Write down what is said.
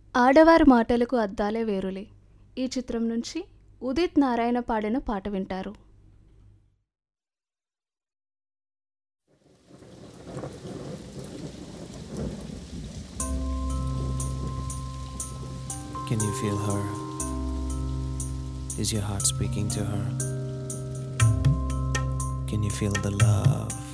ఆడవారి మాటలకు అద్దాలే వేరులే. ఈ చిత్రం నుంచి ఉదిత్ నారాయణ పాడిన పాట వింటారు. Can you feel her? Is your heart speaking to her? Can you feel the love